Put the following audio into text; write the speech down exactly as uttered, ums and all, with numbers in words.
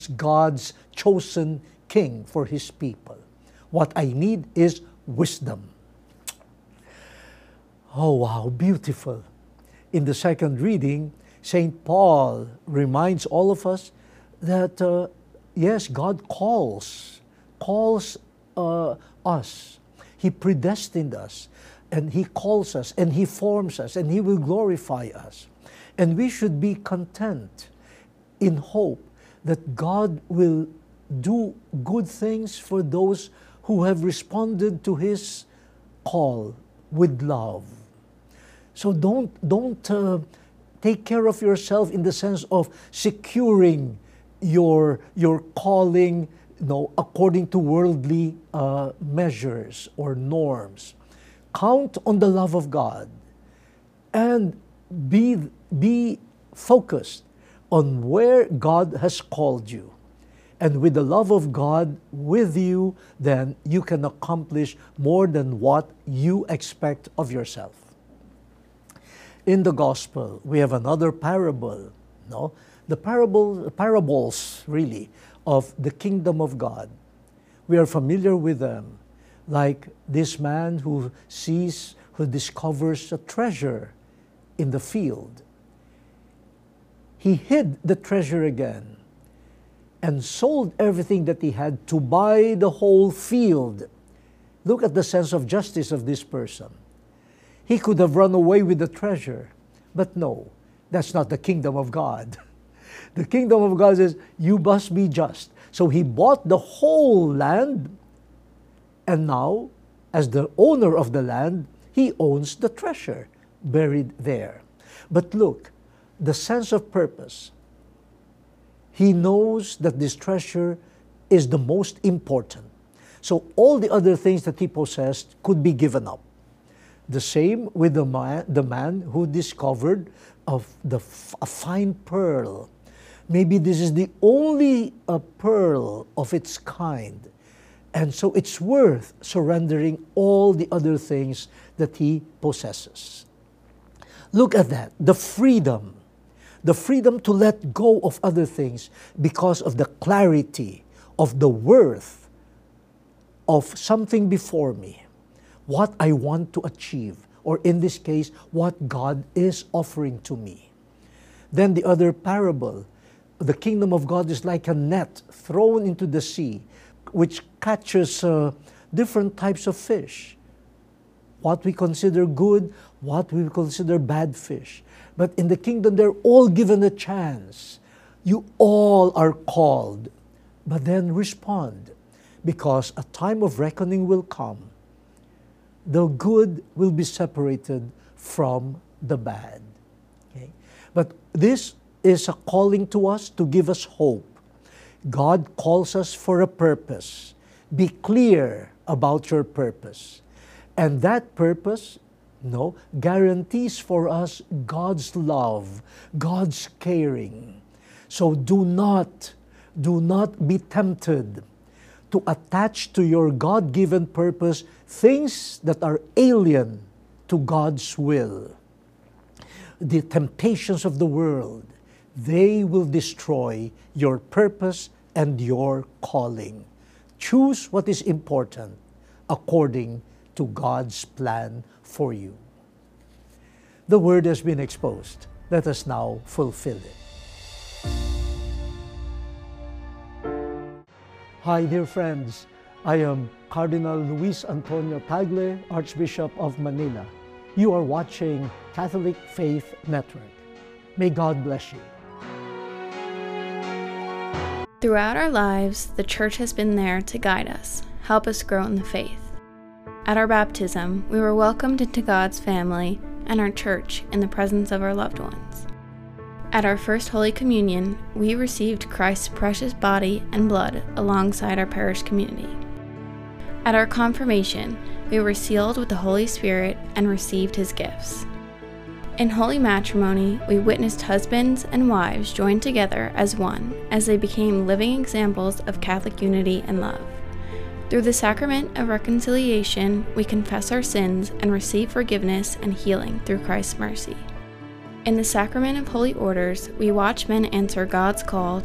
God's chosen king for his people. What I need is wisdom. Oh, wow, beautiful. In the second reading, Saint Paul reminds all of us that, uh, yes, God calls, calls uh, us. He predestined us, and He calls us, and He forms us, and He will glorify us. And we should be content in hope that God will do good things for those who have responded to His call with love. So don't, don't uh, take care of yourself in the sense of securing your, your calling, you know, according to worldly uh, measures or norms. Count on the love of God and be, be focused on where God has called you. And with the love of God with you, then you can accomplish more than what you expect of yourself. In the gospel, we have another parable, no? The parable, parables, really, of the kingdom of God. We are familiar with them, like this man who sees, who discovers a treasure in the field. He hid the treasure again and sold everything that he had to buy the whole field. Look at the sense of justice of this person. He could have run away with the treasure, but no, that's not the kingdom of God. The kingdom of God says, you must be just. So he bought the whole land, and now, as the owner of the land, he owns the treasure buried there. But look, the sense of purpose. He knows that this treasure is the most important. So all the other things that he possessed could be given up. The same with the man, the man who discovered of the, a fine pearl. Maybe this is the only uh, pearl of its kind. And so it's worth surrendering all the other things that he possesses. Look at that, the freedom. The freedom to let go of other things because of the clarity of the worth of something before me. What I want to achieve, or in this case, what God is offering to me. Then the other parable, the kingdom of God is like a net thrown into the sea, which catches uh, different types of fish. What we consider good, what we consider bad fish. But in the kingdom, they're all given a chance. You all are called, but then respond, because a time of reckoning will come. The good will be separated from the bad. Okay? But this is a calling to us to give us hope. God calls us for a purpose. Be clear about your purpose. And that purpose, no, guarantees for us God's love, God's caring. So do not, do not be tempted to attach to your God-given purpose things that are alien to God's will. The temptations of the world, they will destroy your purpose and your calling. Choose what is important according to God's plan for you. The word has been exposed. Let us now fulfill it. Hi, dear friends. I am Cardinal Luis Antonio Tagle, Archbishop of Manila. You are watching Catholic Faith Network. May God bless you. Throughout our lives, the Church has been there to guide us, help us grow in the faith. At our baptism, we were welcomed into God's family and our Church in the presence of our loved ones. At our First Holy Communion, we received Christ's precious body and blood alongside our parish community. At our confirmation, we were sealed with the Holy Spirit and received His gifts. In holy matrimony, we witnessed husbands and wives joined together as one as they became living examples of Catholic unity and love. Through the sacrament of reconciliation, we confess our sins and receive forgiveness and healing through Christ's mercy. In the sacrament of holy orders, we watch men answer God's call